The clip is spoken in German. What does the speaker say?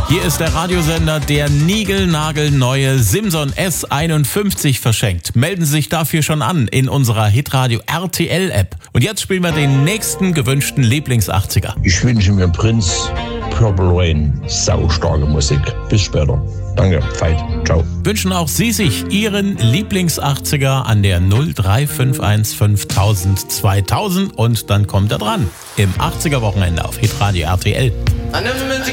Hier ist der Radiosender, der niegelnagelneue Simson S51 verschenkt. Melden Sie sich dafür schon an in unserer Hitradio RTL App. Und jetzt spielen wir den nächsten gewünschten Lieblings-80er. Ich wünsche mir Prince, Purple Rain, saustarke Musik. Bis später. Danke, Veit, ciao. Wünschen auch Sie sich Ihren Lieblings-80er an der 0351 5000 2000 und dann kommt er dran. Im 80er-Wochenende auf Hitradio RTL.